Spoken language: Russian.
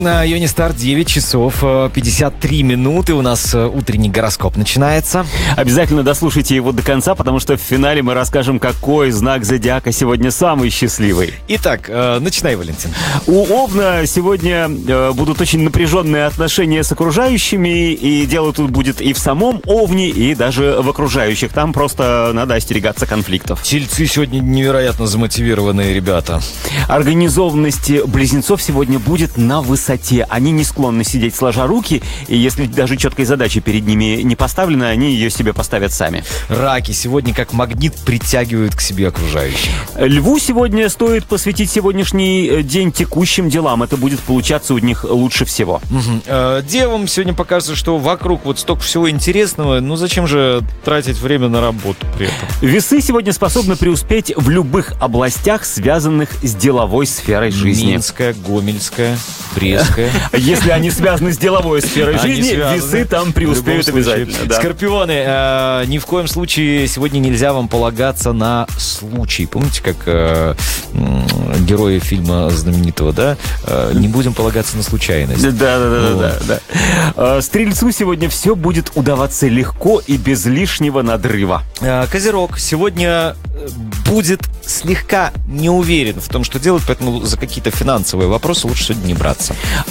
На Юнистар 9 часов 53 минуты. У нас утренний гороскоп начинается. Обязательно дослушайте его до конца, потому что в финале мы расскажем, какой знак зодиака сегодня самый счастливый. Итак, начинай, Валентин. У Овна сегодня будут очень напряженные отношения с окружающими, и дело тут будет и в самом Овне, и даже в окружающих. Там просто надо остерегаться конфликтов. Тельцы сегодня невероятно замотивированные ребята. Организованность близнецов сегодня будет на высоте. Они не склонны сидеть сложа руки, и если даже четкой задачи перед ними не поставлена, они ее себе поставят сами. Раки сегодня как магнит притягивают к себе окружающих. Льву сегодня стоит посвятить сегодняшний день текущим делам. Это будет получаться у них лучше всего. Девам сегодня покажется, что вокруг вот столько всего интересного. Ну зачем же тратить время на работу при этом? Весы сегодня способны преуспеть в любых областях, связанных с деловой сферой жизни. Минская, Гомельская, Брестская. Если они связаны с деловой сферой жизни, весы там преуспеют обязательно. Да. Скорпионы, ни в коем случае сегодня нельзя вам полагаться на случай. Помните, как герои фильма знаменитого, да? Не будем полагаться на случайность. Да. Стрельцу сегодня все будет удаваться легко и без лишнего надрыва. Козерог сегодня будет слегка не уверен в том, что делать, поэтому за какие-то финансовые вопросы лучше сегодня не браться.